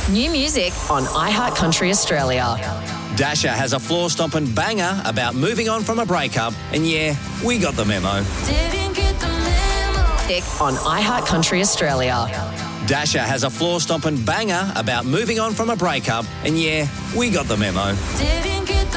New music on iHeartCountry Australia. Dasher has a floor-stomping banger about moving on from a breakup. And yeah, we got the memo. Didn't get the memo. On iHeartCountry Australia. Dasher has a floor-stomping banger about moving on from a breakup. And yeah, we got the memo. Didn't